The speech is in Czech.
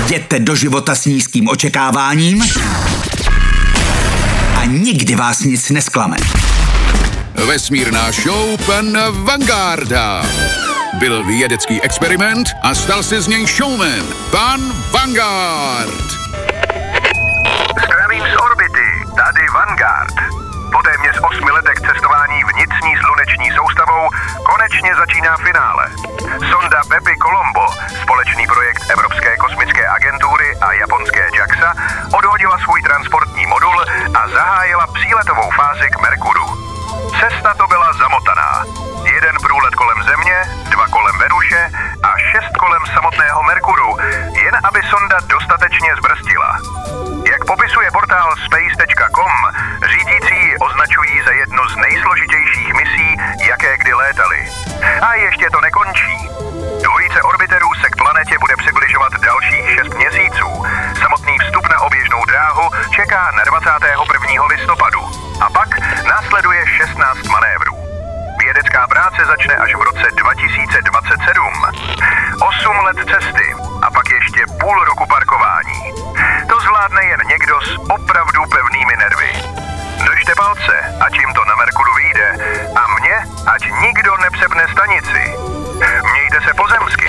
Jděte do života s nízkým očekáváním a nikdy vás nic nesklame. Vesmírná show pana Vangarda. Byl vědecký experiment a stal se z něj showman. Pan Vanguard. Zdravím z orbity, tady Vanguard. Po téměř 8 letech cestování vnitřní sluneční soustavou konečně začíná finále. Sonda Bepi Colombo, společný projekt Evropské kosmické agentury a japonské JAXA, odhodila svůj transportní modul a zahájila příletovou fázi k Merkuru. Cesta to byla zamotaná. 1 průlet kolem Země, 2 kolem Venuše a 6 kolem samotného Merkuru, jen aby sonda dostatečně zbrzdila. Jak popisuje portál space.com, řídící ji označují za jednu z nejsložitějších misí, jaké kdy létaly. A ještě to nekončí. Dvojice orbiterů se k planetě bude přibližovat dalších 6 měsíců. Samotný vstup na oběžnou dráhu čeká na 21. listopadu. A pak následuje 16 manévrů. Vědecká práce začne až v roce 2027. 8 let cesty a pak ještě půl roku parkování. To zvládne jen někdo s opravdu pevnými nervy. Držte palce, ať jim to na Merkuru vyjde a mě, ať nikdo nepřepne stanici. Mějte se pozemsky.